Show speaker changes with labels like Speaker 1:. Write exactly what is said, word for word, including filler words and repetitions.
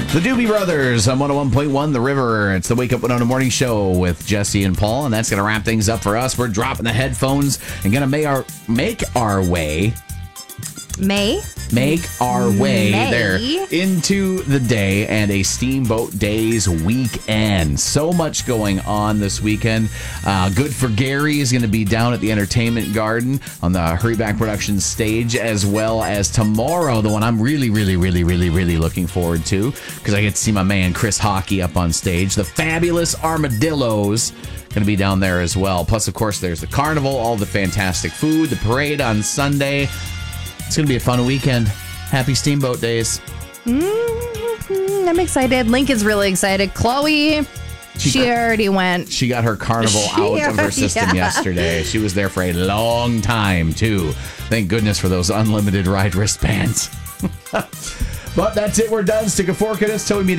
Speaker 1: The Doobie Brothers on one oh one point one The River. It's the Wake Up Winona Morning Show with Jesse and Paul, and that's going to wrap things up for us. We're dropping the headphones and going to make our make our way.
Speaker 2: May?
Speaker 1: Make our way
Speaker 2: May.
Speaker 1: there into the day and a Steamboat Days weekend. So much going on this weekend. Uh, Good for Gary is going to be down at the Entertainment Garden on the Hurryback Productions stage, as well as tomorrow, the one I'm really, really, really, really, really looking forward to, because I get to see my man Chris Hockey up on stage. The Fabulous Armadillos going to be down there as well. Plus, of course, there's the carnival, all the fantastic food, the parade on Sunday. It's going to be a fun weekend. Happy Steamboat Days.
Speaker 2: Mm-hmm. I'm excited. Lincoln's really excited. Chloe, she, she already went.
Speaker 1: She got her carnival out of her system yeah. yesterday. She was there for a long time, too. Thank goodness for those unlimited ride wristbands. But that's it. We're done. Stick a fork in us till we meet